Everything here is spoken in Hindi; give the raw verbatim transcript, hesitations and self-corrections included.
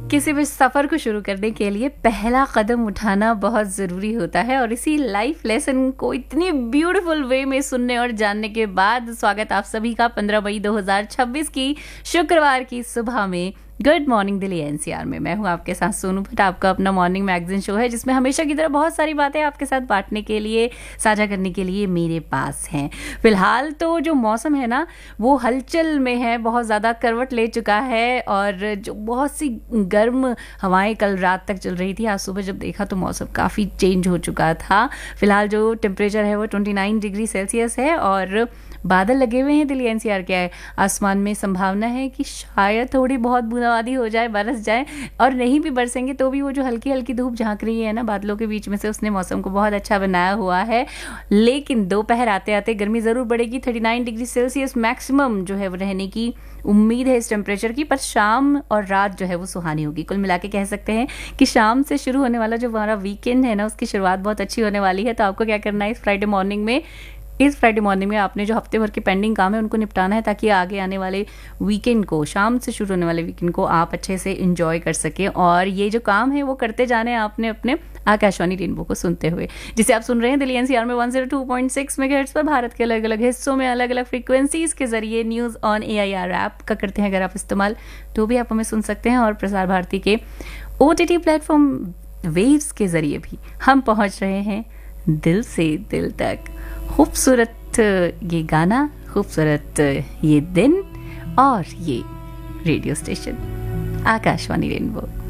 किसी भी सफ़र को शुरू करने के लिए पहला कदम उठाना बहुत ज़रूरी होता है और इसी लाइफ लेसन को इतनी ब्यूटीफुल वे में सुनने और जानने के बाद स्वागत आप सभी का पंद्रह मई दो हज़ार छब्बीस की शुक्रवार की सुबह में गुड मॉर्निंग दिल्ली एनसीआर में। मैं हूं आपके साथ सोनू भट्ट। आपका अपना मॉर्निंग मैगजीन शो है जिसमें हमेशा की तरह बहुत सारी बातें आपके साथ बांटने के लिए, साझा करने के लिए मेरे पास हैं। फिलहाल तो जो मौसम है ना वो हलचल में है, बहुत ज़्यादा करवट ले चुका है और जो बहुत सी गर्म हवाएं कल रात तक चल रही थी, आज सुबह जब देखा तो मौसम काफ़ी चेंज हो चुका था। फिलहाल जो टेम्परेचर है वो उनतीस डिग्री सेल्सियस है और बादल लगे हुए हैं दिल्ली एनसीआर के आसमान में। संभावना है कि शायद थोड़ी बहुत बूंदाबांदी हो जाए, बरस जाए, और नहीं भी बरसेंगे तो भी वो जो हल्की हल्की धूप झांक रही है ना बादलों के बीच में से, उसने मौसम को बहुत अच्छा बनाया हुआ है। लेकिन दोपहर आते आते गर्मी ज़रूर बढ़ेगी। उनतालीस डिग्री सेल्सियस मैक्सिमम जो है वो रहने की उम्मीद है इस टेम्परेचर की, पर शाम और रात जो है वो सुहानी होगी। कुल मिला के कह सकते हैं कि शाम से शुरू होने वाला जो हमारा वीकेंड है ना उसकी शुरुआत बहुत अच्छी होने वाली है। तो आपको क्या करना है इस फ्राइडे मॉर्निंग में इस फ्राइडे मॉर्निंग में आपने जो हफ्ते भर के पेंडिंग काम है उनको निपटाना है, ताकि आगे आने वाले वीकेंड को, शाम से शुरू होने वाले वीकेंड को आप अच्छे से एंजॉय कर सकें। और ये जो काम है वो करते जाने आपने अपने आकाशवाणी रेनबो को सुनते हुए, जिसे आप सुन रहे हैं दिल्ली एनसीआर में एक सौ दो पॉइंट छह मेगाहर्ट्ज पर, भारत के अलग अलग हिस्सों में अलग अलग फ्रीक्वेंसीज के जरिए न्यूज़ ऑन एआईआर ऐप का करते हैं अगर आप इस्तेमाल, तो भी आप हमें सुन सकते हैं। और प्रसार भारती के ओटीटी प्लेटफॉर्म वेव्स के जरिए भी हम पहुंच रहे हैं दिल से दिल तक। खूबसूरत ये गाना, खूबसूरत ये दिन और ये रेडियो स्टेशन आकाशवाणी रेनबो।